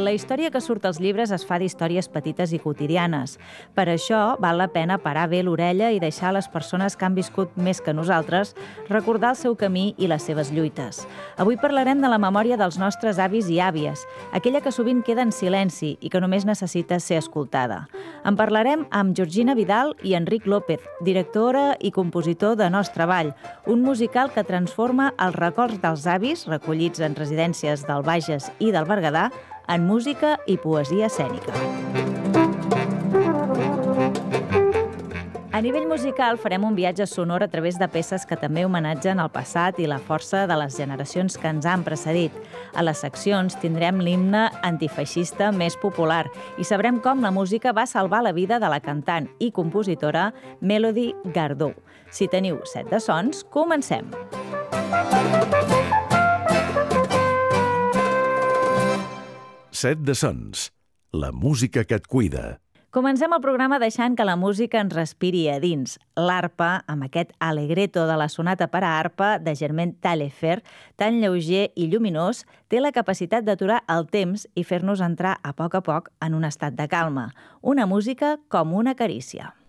La història que surt als llibres es fa d'històries petites i quotidianes. Per això val la pena parar bé l'orella i deixar a les persones que han viscut més que nosaltres recordar el seu camí i les seves lluites. Avui parlarem de la memòria dels nostres avis i àvies, aquella que sovint queda en silenci i que només necessita ser escoltada. En parlarem amb Georgina Vidal i Enric López, directora i compositor de Nostre Ball, un musical que transforma els records dels avis, recollits en residències del Bages i del Berguedà, en música i poesia escènica. A nivell musical farem un viatge sonor a través de peces que també homenatgen el passat i la força de les generacions que ens han precedit. A les seccions tindrem l'himne antifeixista més popular i sabrem com la música va salvar la vida de la cantant i compositora Melody Gardot. Si teniu set de sons, comencem! Set de sons. La música que et cuida. Comencem el programa deixant que la música ens respiri a dins. L'arpa, amb aquest allegretto de la sonata per a arpa de Germain Taillefer, tan lleuger i lluminós, té la capacitat d'aturar el temps i fer-nos entrar a poc en un estat de calma. Una música com una carícia.